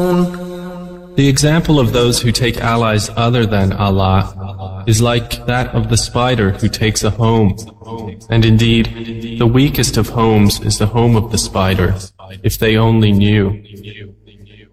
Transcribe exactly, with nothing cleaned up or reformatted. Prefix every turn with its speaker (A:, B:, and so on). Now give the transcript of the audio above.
A: The example of those who take allies other than Allah is like that of the spider who takes a home. And indeed, the weakest of homes is the home of the spider, if they only knew.